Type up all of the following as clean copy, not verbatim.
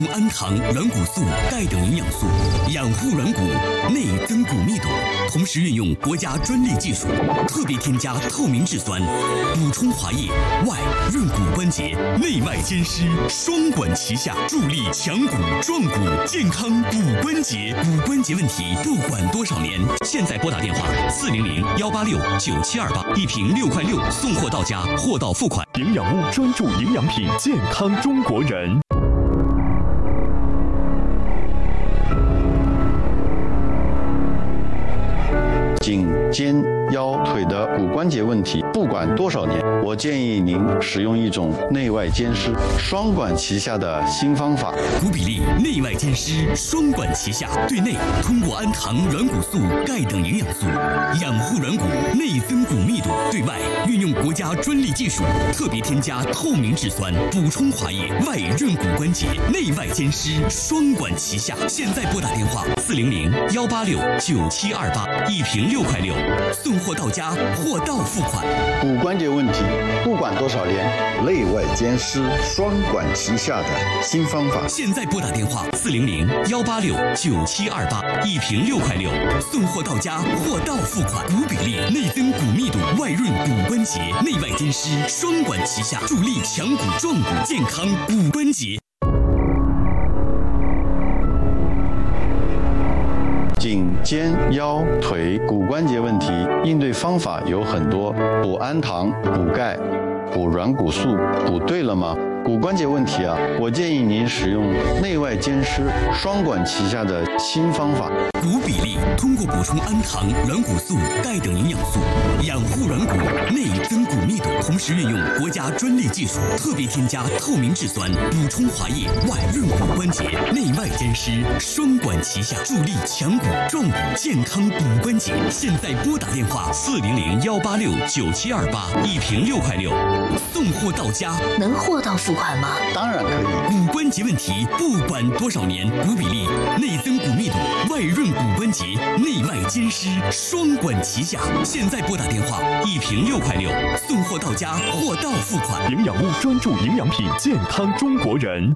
氨糖、软骨素、钙等营养素，养护软骨，内增骨密度。同时运用国家专利技术，特别添加透明质酸，补充滑液，外润骨关节，内外兼施，双管齐下，助力强骨壮骨，健康骨关节。骨关节问题不管多少年，现在拨打电话400-186-9728，一瓶6块6，送货到家，货到付款。 营养屋专注营养品，健康中国人。 颈、肩、腰、腿的骨关节问题，不管多少年，我建议您使用一种内外兼施、双管齐下的新方法。 骨比例内外兼施，双管齐下，对内通过氨糖、软骨素、钙等营养素养护软骨，内增骨密度；对外运用国家专利技术，特别添加透明质酸，补充滑液，外润骨关节，内外兼施，双管齐下。现在拨打电话400-186-9728，一瓶6块6，送货到家，货到付款。 骨关节问题不管多少年，内外兼施、双管齐下的新方法。 现在拨打电话400-186-9728，一瓶6块6，送货到家，货到付款。骨比例内增骨密度，外润骨关节，内外兼施，双管齐下，助力强骨壮骨，健康骨关节。 颈、肩、腰、腿骨关节问题应对方法有很多，补氨糖、补钙、补软骨素，补对了吗？骨关节问题啊，我建议您使用内外兼施、双管齐下的新方法。 骨比例通过补充氨糖、软骨素、钙等营养素，养护软骨，内增骨密度。同时运用国家专利技术，特别添加透明质酸，补充滑液，外润骨关节，内外兼施，双管齐下，助力强骨壮骨，健康骨关节。现在拨打电话400-186-9728，一瓶6块6，送货到家。 能货到付款吗？ 当然可以。 骨关节问题不管多少年，骨比例内增骨密度，外润骨关节，内外兼施，双管齐下。现在拨打电话，一瓶6块6，送货到家，货到付款。 营养屋专注营养品，健康中国人。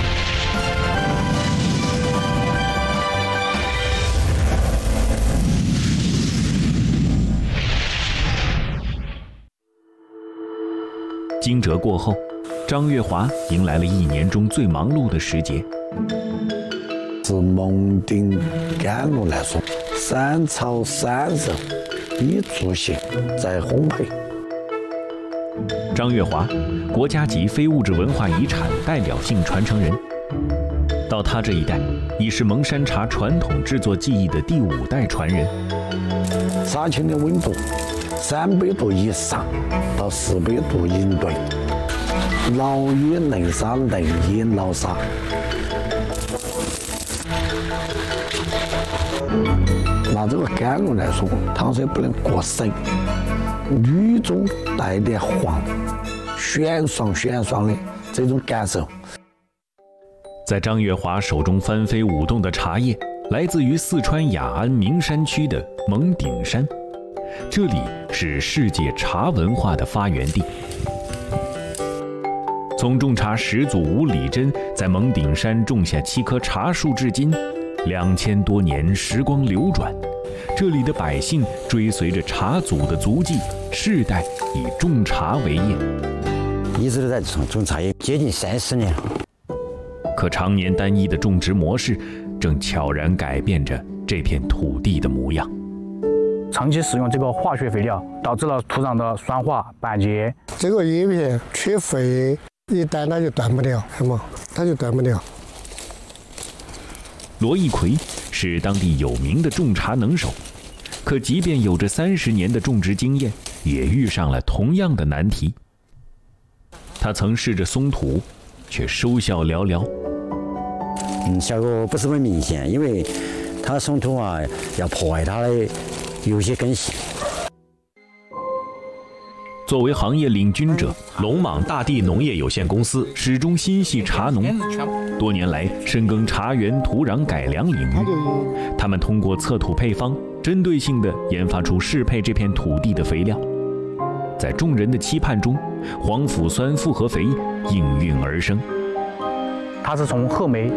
惊蛰过后，张月华迎来了一年中最忙碌的时节。 自蒙顶甘露来说，三炒三肉，一出行再烘焙。 张月华，国家级非物质文化遗产代表性传承人。到他这一代，已是蒙山茶传统制作技艺的第5代传人。 茶青的温度300度以上到400度应对，老也嫩沙，嫩也老沙。拿这个甘露来说，汤水不能过深，绿中带点黄，鲜爽的这种感受。 在张月华手中翻飞舞动的茶叶，来自于四川雅安名山区的蒙顶山，这里是世界茶文化的发源地。从种茶始祖吴礼珍在蒙顶山种下7棵茶树至今，2000多年时光流转，这里的百姓追随着茶祖的足迹，世代以种茶为业， 一直都在种茶叶，接近30年了。 可常年单一的种植模式，正悄然改变着这片土地的模样。 长期使用这个化学肥料，导致了土壤的酸化、板结。 这个叶片缺肥，一旦它就断不了，是吗？它就断不了。 罗一奎是当地有名的种茶能手，可即便有着30年的种植经验，也遇上了同样的难题。他曾试着松土，却收效寥寥。 效果不是很明显，因为它松土啊，要破坏它的有些根系。 作为行业领军者，龙蟒大地农业有限公司始终心系茶农，多年来深耕茶园土壤改良领域。他们通过测土配方，针对性地研发出适配这片土地的肥料。在众人的期盼中，黄腐酸复合肥应运而生。 它是从褐莓